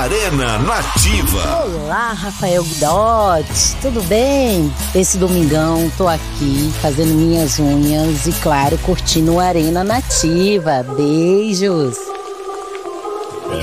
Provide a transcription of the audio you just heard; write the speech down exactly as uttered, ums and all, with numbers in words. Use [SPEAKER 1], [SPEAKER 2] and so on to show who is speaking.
[SPEAKER 1] Arena Nativa.
[SPEAKER 2] Olá, Rafael Guidotti, tudo bem? Esse domingão tô aqui fazendo minhas unhas e, claro, curtindo o Arena Nativa. Beijos!